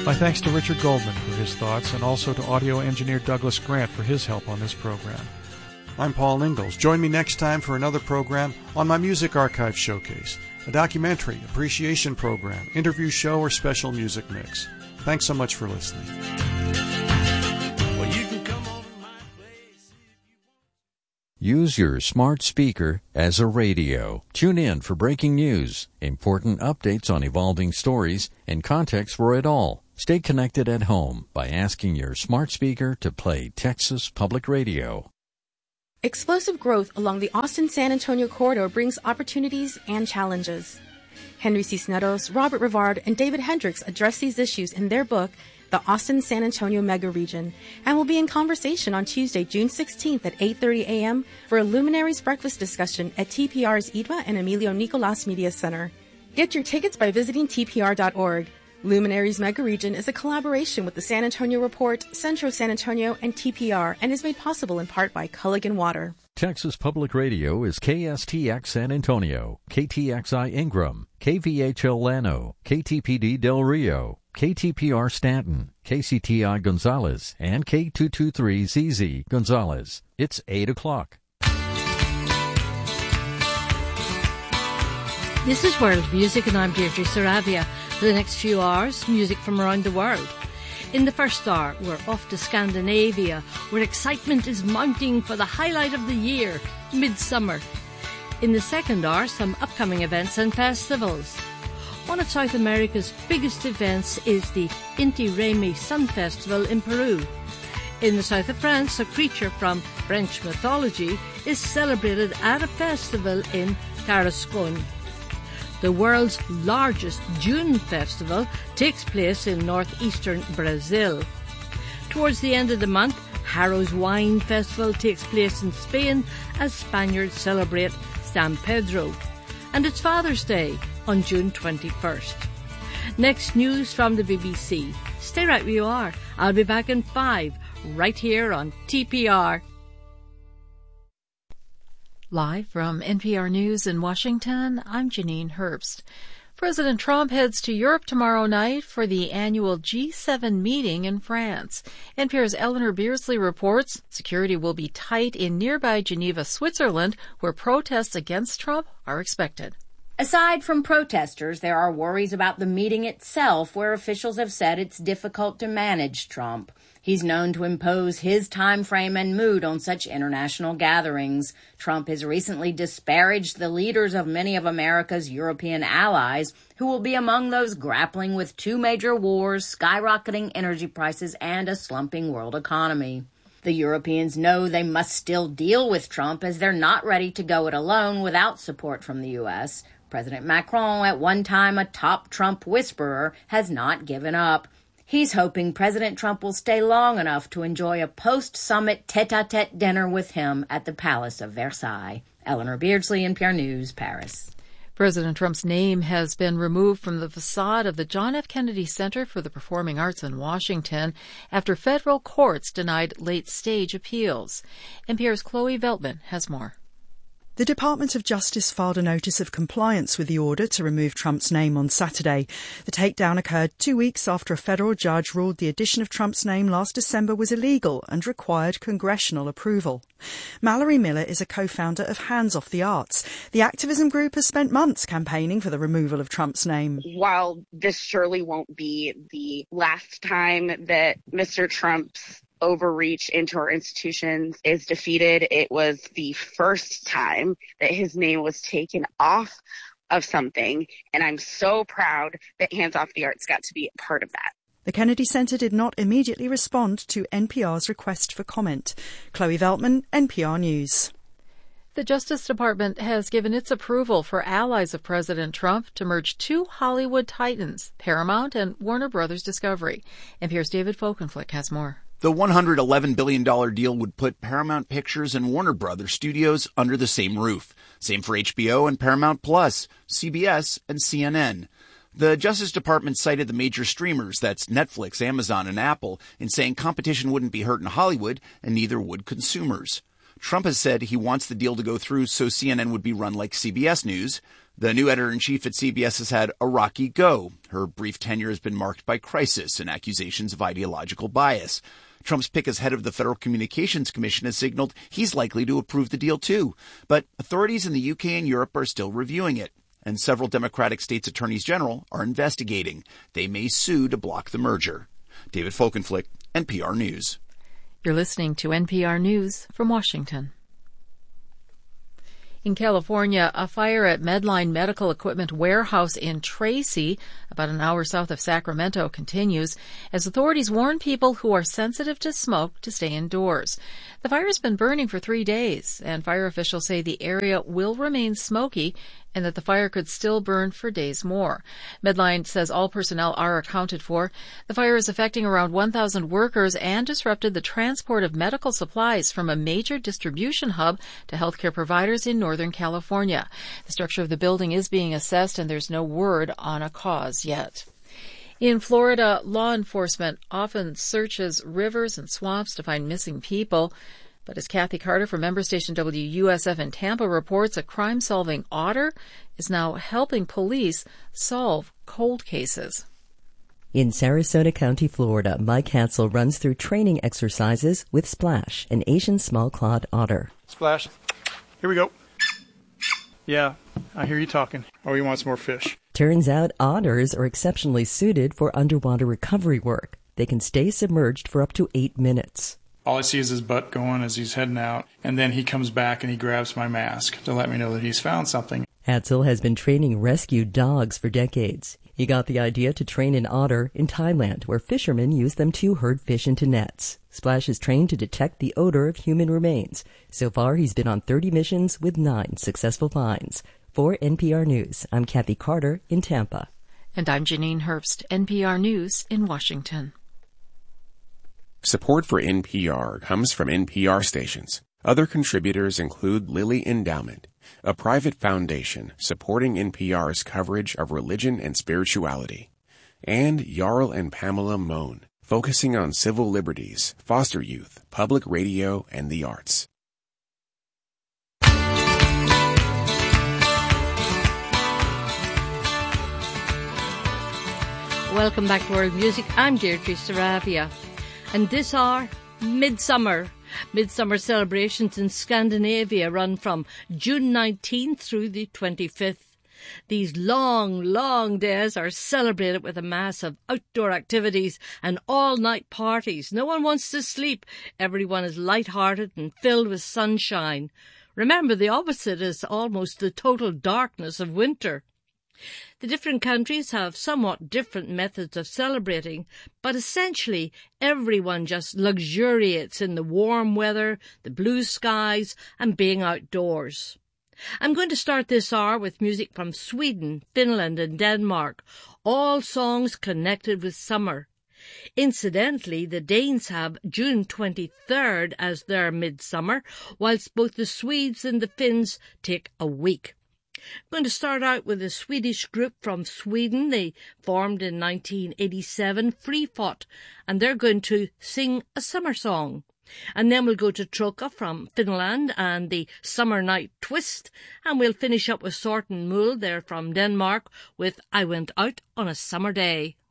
My thanks to Richard Goldman for his thoughts, and also to audio engineer Douglas Grant for his help on this program. I'm Paul Ingalls. Join me next time for another program on my Music Archive Showcase, a documentary, appreciation program, interview show, or special music mix. Thanks so much for listening. Use your smart speaker as a radio. Tune in for breaking news, important updates on evolving stories, and context for it all. Stay connected at home by asking your smart speaker to play Texas Public Radio. Explosive growth along the Austin-San Antonio corridor brings opportunities and challenges. Henry Cisneros, Robert Rivard, and David Hendricks address these issues in their book, The Austin-San Antonio Mega Region, and will be in conversation on Tuesday, June 16th at 8:30 a.m. for a Luminaries Breakfast discussion at TPR's Idma and Emilio Nicolas Media Center. Get your tickets by visiting tpr.org. Luminaries Mega Region is a collaboration with the San Antonio Report, Centro San Antonio, and TPR, and is made possible in part by Culligan Water. Texas Public Radio is KSTX San Antonio, KTXI Ingram, KVHL Llano, KTPD Del Rio, KTPR Stanton, KCTI Gonzales, and K223ZZ Gonzales. It's 8 o'clock. This is World Music, and I'm Deirdre Saravia. For the next few hours, music from around the world. In the first hour, we're off to Scandinavia, where excitement is mounting for the highlight of the year, Midsummer. In the second hour, some upcoming events and festivals. One of South America's biggest events is the Inti Raymi Sun Festival in Peru. In the south of France, a creature from French mythology is celebrated at a festival in Tarascon. The world's largest June festival takes place in northeastern Brazil. Towards the end of the month, Harrow's Wine Festival takes place in Spain as Spaniards celebrate San Pedro. And it's Father's Day on June 21st. Next, news from the BBC. Stay right where you are. I'll be back in 5, right here on TPR. Live from NPR News in Washington, I'm Janine Herbst. President Trump heads to Europe tomorrow night for the annual G7 meeting in France. NPR's Eleanor Beardsley reports security will be tight in nearby Geneva, Switzerland, where protests against Trump are expected. Aside from protesters, there are worries about the meeting itself, where officials have said it's difficult to manage Trump. He's known to impose his time frame and mood on such international gatherings. Trump has recently disparaged the leaders of many of America's European allies, who will be among those grappling with 2 major wars, skyrocketing energy prices, and a slumping world economy. The Europeans know they must still deal with Trump, as they're not ready to go it alone without support from the U.S. President Macron, at one time a top Trump whisperer, has not given up. He's hoping President Trump will stay long enough to enjoy a post-summit tete-a-tete dinner with him at the Palace of Versailles. Eleanor Beardsley, NPR News, Paris. President Trump's name has been removed from the facade of the John F. Kennedy Center for the Performing Arts in Washington after federal courts denied late-stage appeals. NPR's Chloe Veltman has more. The Department of Justice filed a notice of compliance with the order to remove Trump's name on Saturday. The takedown occurred 2 weeks after a federal judge ruled the addition of Trump's name last December was illegal and required congressional approval. Mallory Miller is a co-founder of Hands Off the Arts. The activism group has spent months campaigning for the removal of Trump's name. While this surely won't be the last time that Mr. Trump's overreach into our institutions is defeated, it was the first time that his name was taken off of something, and I'm so proud that Hands Off the Arts got to be a part of that. The Kennedy Center did not immediately respond to NPR's request for comment. Chloe Veltman, NPR News. The Justice Department has given its approval for allies of President Trump to merge 2 Hollywood titans, Paramount and Warner Brothers Discovery. NPR's David Folkenflik has more. The $111 billion deal would put Paramount Pictures and Warner Brothers Studios under the same roof. Same for HBO and Paramount Plus, CBS and CNN. The Justice Department cited the major streamers, that's Netflix, Amazon, and Apple, in saying competition wouldn't be hurt in Hollywood, and neither would consumers. Trump has said he wants the deal to go through so CNN would be run like CBS News. The new editor-in-chief at CBS has had a rocky go. Her brief tenure has been marked by crisis and accusations of ideological bias. Trump's pick as head of the Federal Communications Commission has signaled he's likely to approve the deal too. But authorities in the UK and Europe are still reviewing it. And several Democratic states' attorneys general are investigating. They may sue to block the merger. David Folkenflik, NPR News. You're listening to NPR News from Washington. In California, a fire at Medline Medical Equipment Warehouse in Tracy, about an hour south of Sacramento, continues as authorities warn people who are sensitive to smoke to stay indoors. The fire has been burning for 3 days, and fire officials say the area will remain smoky and that the fire could still burn for days more. Medline says all personnel are accounted for. The fire is affecting around 1,000 workers and disrupted the transport of medical supplies from a major distribution hub to healthcare providers in Northern California. The structure of the building is being assessed, and there's no word on a cause yet. In Florida, law enforcement often searches rivers and swamps to find missing people. But as Kathy Carter from member station WUSF in Tampa reports, a crime-solving otter is now helping police solve cold cases. In Sarasota County, Florida, Mike Hatzel runs through training exercises with Splash, an Asian small-clawed otter. Splash. Here we go. Yeah, I hear you talking. Oh, you want some more fish? Turns out otters are exceptionally suited for underwater recovery work. They can stay submerged for up to 8 minutes. All I see is his butt going as he's heading out, and then he comes back and he grabs my mask to let me know that he's found something. Hatzel has been training rescue dogs for decades. He got the idea to train an otter in Thailand, where fishermen use them to herd fish into nets. Splash is trained to detect the odor of human remains. So far, he's been on 30 missions with 9 successful finds. For NPR News, I'm Kathy Carter in Tampa. And I'm Janine Herbst, NPR News in Washington. Support for NPR comes from NPR stations. Other contributors include Lilly Endowment, a private foundation supporting NPR's coverage of religion and spirituality, and Jarl and Pamela Mohn, focusing on civil liberties, foster youth, public radio, and the arts. Welcome back to World Music. I'm Deirdre Saravia. And this are Midsummer. Midsummer celebrations in Scandinavia run from June 19th through the 25th. These long, long days are celebrated with a mass of outdoor activities and all-night parties. No one wants to sleep. Everyone is light-hearted and filled with sunshine. Remember, the opposite is almost the total darkness of winter. The different countries have somewhat different methods of celebrating, but essentially everyone just luxuriates in the warm weather, the blue skies, and being outdoors. I'm going to start this hour with music from Sweden, Finland, and Denmark, all songs connected with summer. Incidentally, the Danes have June 23rd as their midsummer, whilst both the Swedes and the Finns take a week. I'm going to start out with a Swedish group from Sweden. They formed in 1987, Frifot, and they're going to sing a summer song. And then we'll go to Troka from Finland and the Summer Night Twist, and we'll finish up with Sorten Mull, they're from Denmark, with I Went Out on a Summer Day.